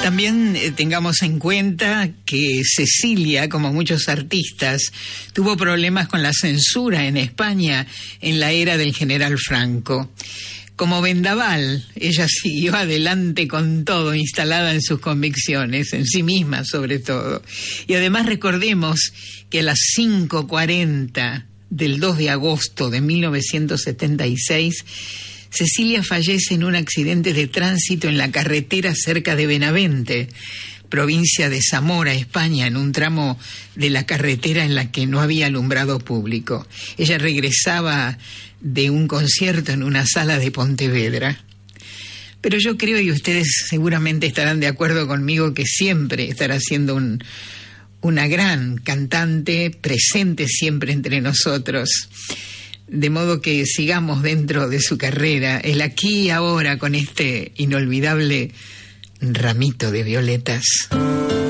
También tengamos en cuenta que Cecilia, como muchos artistas, tuvo problemas con la censura en España en la era del general Franco. Como vendaval, ella siguió adelante con todo, instalada en sus convicciones, en sí misma sobre todo. Y además recordemos que a las 5:40 del 2 de agosto de 1976, Cecilia fallece en un accidente de tránsito en la carretera cerca de Benavente, provincia de Zamora, España, en un tramo de la carretera en la que no había alumbrado público. Ella regresaba de un concierto en una sala de Pontevedra. Pero yo creo, y ustedes seguramente estarán de acuerdo conmigo, que siempre estará siendo una gran cantante, presente siempre entre nosotros. De modo que sigamos dentro de su carrera, el aquí y ahora, con este inolvidable Ramito de Violetas.